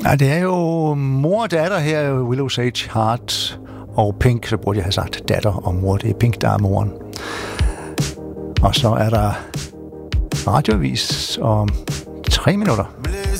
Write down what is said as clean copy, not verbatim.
Ja, det er jo mor og datter her, Willow Sage Hart og Pink, så burde jeg have sagt datter og mor. Det er Pink, der er moren. Og så er der radioavis om 3 minutter.